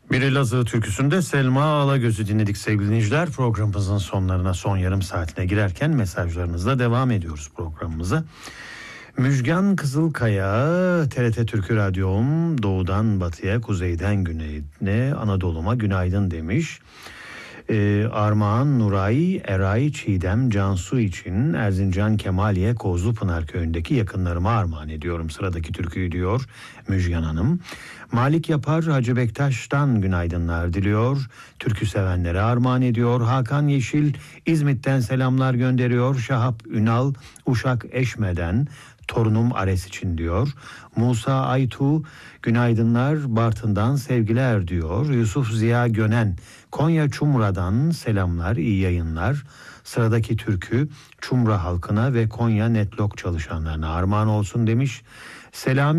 Bir Elazığ türküsünde Selma Alagöz'ü dinledik sevgili dinleyiciler. Programımızın sonlarına, son yarım saatine girerken mesajlarınızla devam ediyoruz programımıza. Müjgan Kızılkaya, TRT Türkü Radyo'm, doğudan batıya, kuzeyden güneyine, Anadolu'ma günaydın demiş. Armağan, Nuray, Eray, Çiğdem, Cansu için Erzincan Kemaliye Kozlupınar köyündeki yakınlarıma armağan ediyorum sıradaki türküyü diyor Müjgan Hanım. Malik Yapar Hacı Bektaş'tan günaydınlar diliyor. Türkü sevenlere armağan ediyor. Hakan Yeşil İzmit'ten selamlar gönderiyor. Şahap Ünal Uşak Eşme'den torunum Ares için diyor. Musa Aytu günaydınlar Bartın'dan sevgiler diyor. Yusuf Ziya Gönen Konya Çumra'dan selamlar, iyi yayınlar. Sıradaki türkü Çumra halkına ve Konya Netlog çalışanlarına armağan olsun demiş. Selami